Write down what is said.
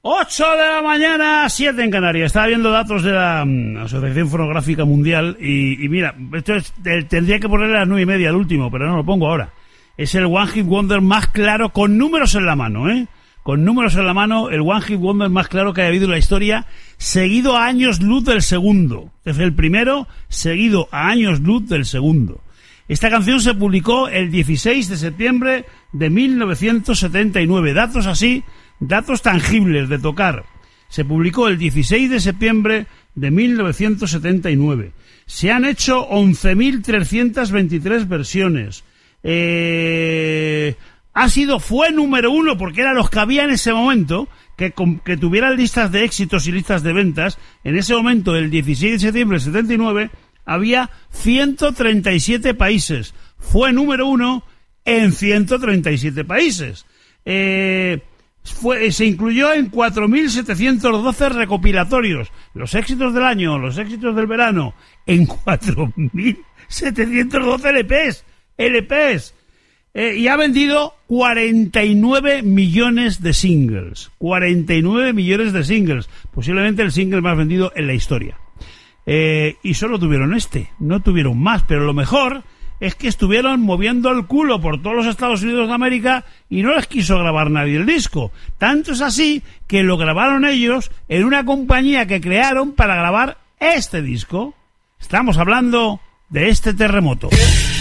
8 de la mañana, 7 en Canarias. Estaba viendo datos de la Asociación Fonográfica Mundial y mira, esto tendría que ponerle a las 9:30 el último, pero no lo pongo ahora. Es el One Hit Wonder más claro, con números en la mano, con números en la mano, el One Hit Wonder más claro que haya habido en la historia, seguido a años luz del segundo. Es el primero, seguido a años luz del segundo. Esta canción se publicó el 16 de septiembre de 1979. Datos así, datos tangibles de tocar. Se publicó el 16 de septiembre de 1979. Se han hecho 11.323 versiones. Fue número uno porque eran los que había en ese momento, que tuvieran listas de éxitos y listas de ventas. En ese momento, el 16 de septiembre de 79, había 137 países. Fue número uno en 137 países. Se incluyó en 4.712 recopilatorios. Los éxitos del año, los éxitos del verano, en 4.712 LPs. Y ha vendido 49 millones de singles. 49 millones de singles. Posiblemente el single más vendido en la historia. Y solo tuvieron no tuvieron más, pero lo mejor es que estuvieron moviendo el culo por todos los Estados Unidos de América y no les quiso grabar nadie el disco. Tanto es así que lo grabaron ellos en una compañía que crearon para grabar este disco. Estamos hablando de este terremoto.